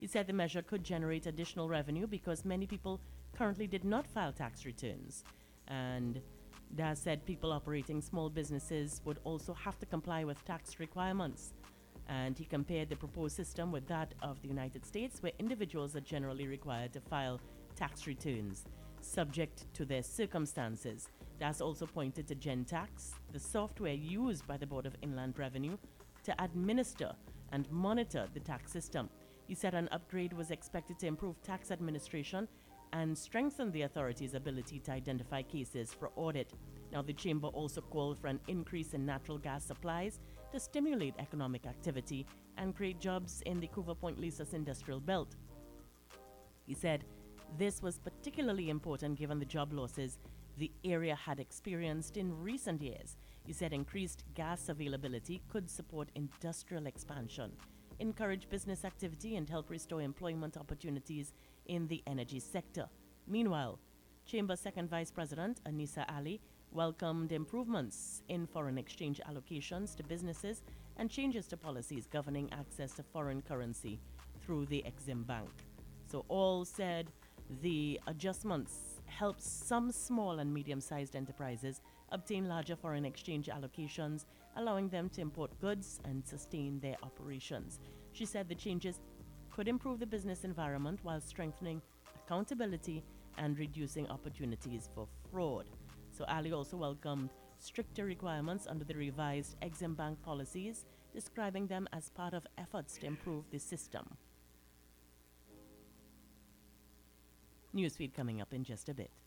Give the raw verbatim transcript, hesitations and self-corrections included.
He said the measure could generate additional revenue because many people currently did not file tax returns. And Daz said people operating small businesses would also have to comply with tax requirements. And he compared the proposed system with that of the United States, where individuals are generally required to file tax returns, subject to their circumstances. Daz also pointed to GenTax, the software used by the Board of Inland Revenue to administer and monitor the tax system. He said an upgrade was expected to improve tax administration and strengthen the authority's ability to identify cases for audit. Now, the chamber also called for an increase in natural gas supplies to stimulate economic activity and create jobs in the Coover Point Lisas industrial belt. He said this was particularly important given the job losses the area had experienced in recent years. He said increased gas availability could support industrial expansion, encourage business activity, and help restore employment opportunities in the energy sector. Meanwhile, Chamber Second Vice President Anissa Ali welcomed improvements in foreign exchange allocations to businesses and changes to policies governing access to foreign currency through the Exim Bank. So all said, the adjustments help some small and medium-sized enterprises obtain larger foreign exchange allocations, allowing them to import goods and sustain their operations. She said the changes could improve the business environment while strengthening accountability and reducing opportunities for fraud. So Ali also welcomed stricter requirements under the revised Exim Bank policies, describing them as part of efforts to improve the system. Newsfeed coming up in just a bit.